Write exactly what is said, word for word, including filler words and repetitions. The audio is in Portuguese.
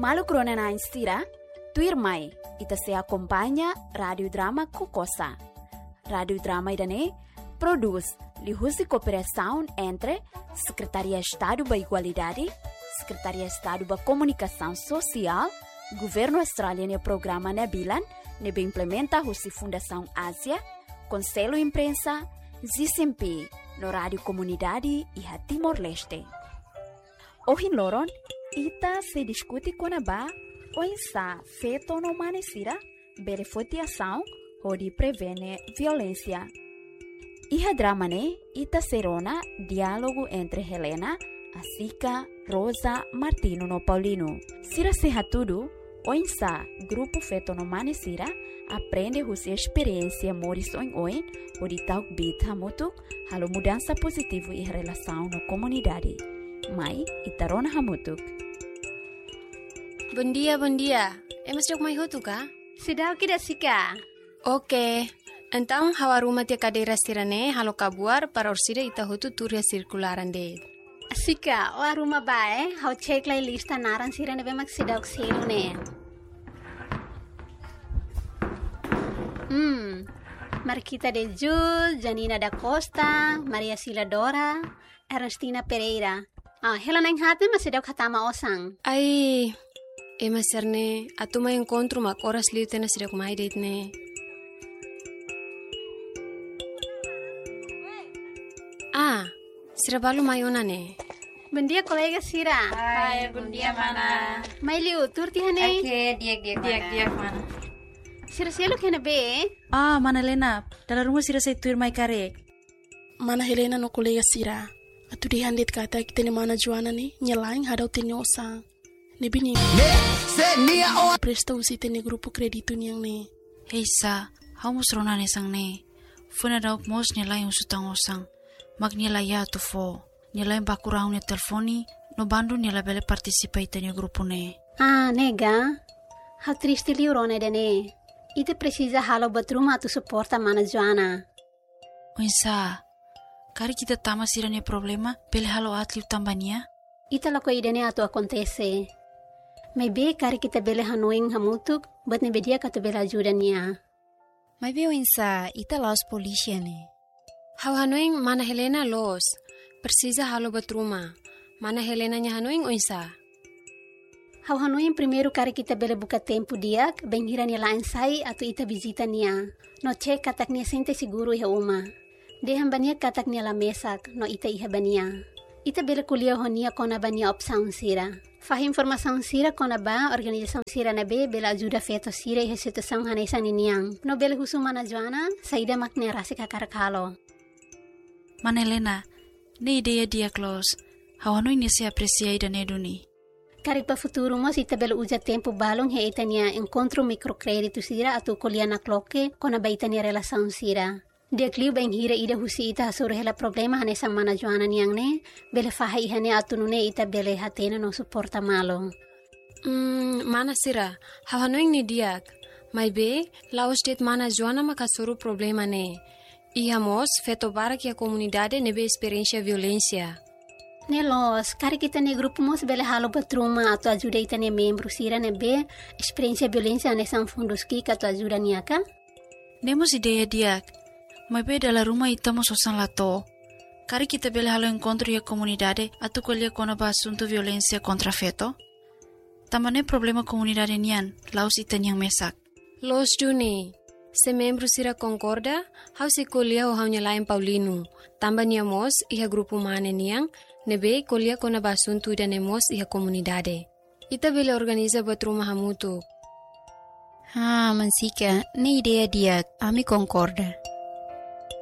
Malu krona na instira, tuir mai, ita se acompanha Radio Drama Kukosa. Radio Drama idane produz lihusi cooperação entre Secretaria de Estado da Igualdade, Secretaria de Estado da Comunicação Social, Governo Australiano e Programa Nebilan, nebe implementa a Fundação Ásia, Conselho Imprensa, Z C M P, no Rádio Comunidade e a Timor-Leste. Hoje, Loron, ita se discute com a ba, ou está feito no manesira, beneficiação, ou de prevenir violência. E a drama, né, ita serona diálogo entre Helena, Asica, Rosa, Martino no Paulino. Sira seja tudo, o insa grupo feito no manesira aprende a sua experiência moris oin oin o de tal bit hamutuk halo mudança positiva e relação na comunidade. Mai itarona hamutuk. Bom dia, bom dia. É mas mai hutuka? Sidau kida sika. Ok. Então, hawaruma tia cadeira sirane halo kabuar para orsida ita hutu turia circular ande. Sika, o aruma bae, hau check lai lista naran sirane bemak sidau kselo ne. Hmm, Marquita de Jul, Janina da Costa, Maria Sila Dora, Ernestina Pereira. Ah, Helena Enhate mas sidau katama osang. Ai, e maserne, atuma encontro mak oras liu tena sidau kumai date ne. Ah, Sira balu mayona ne. Bom dia, colega Sira. Hai, bom dia, mana. Mai liu, turti hane? Oke, diak-diak, diak-diak, mana. Sira selo kena be? Ah, mana Helena. Dalam rumah Sira saya tuir mai karek. Mana Helena no colega Sira. Atu di handit kata kita ni mana Joana ni nyelaing hadau tini osang. Ni bini. Presta usi tini grupo kredito ni yang ni. Hei sa, hamus rona ne sang ne. Funa dauk mos nyelaing usutang osang. Mag nila ya tu fo. Nila yang bakurang ni telefoni. No bandu nila bele participate tani grupo ne. Ah, nega. How triste liu rone de ne. Ite precisa halo batruma tu suporta mana Joana. Oinsa, kari kita tama sira ne problema, bele halo atliu tambania? Ita lako idene atu acontece. Mai be kari kita bele hanuing hamutuk, bat ne bedia katu bele ajuda niya. Mai be oinsa, ita laos polisia ne. Hau hanuing mana Helena los. Precisa halo batruma. Mana Helena nya hanuing oinsa. Hau hanuing primeiro kari kita bele buka tempo diak, bem hira niya lain sai atau ita visita niya. No cek katak niya sente siguro iha uma. Deham bania katak niya la mesak, no ita iha bania. Ita bele kuliah ho niya kona bania opsaun sira. Fah informação sira kona ba organização sira na be bela ajuda feto sira iha situação hanesan niyang. No bele husu mana Joana, saida makne rasi kakarakalo. Mana Helena, ne ideia dia close. Hau hanuing ni se aprecia ida ne duni. Kari pa futuro mo si tabela uja tempo balong he ita niya encontro microcredito sira atu kuliah na kloke kona ba ita niya relação sira. Dia kliu bang hira ida husi ita hasuro hela problema hane sang mana Joana niyang ne, bele faha ihane atu nune ita bele hatena no suporta malo. Hmm, mana Sira, hau hanuing ni diak. Mai be, laos det mana Joana makasuru problema ne. Ihamos feto barak ya comunidade nebe experiência violência. Nelos, kari kita ne grupo mos bele halo batruma atau ajuda ita ne membro sira nebe experiência violência ane sang fundos ki atau ajuda niaka? Nemos ideia diak. Mai be dalam rumah ita mo sosan lato. Kari kita bele halo encontro ya comunidade atu kuliah kona ba asunto violência contra feto. Tamane problema comunidade nian, laos ita niyang mesak. Los duni. Se membro sira concorda, hau se kuliah o hau nyalain Paulino. Tamba niamos iha grupo mane niang, nebe kuliah kona basuntu ida nemos iha comunidade. Ita bele organiza batruma hamutu. Ah, mansika, ne idea dia, ami concorda.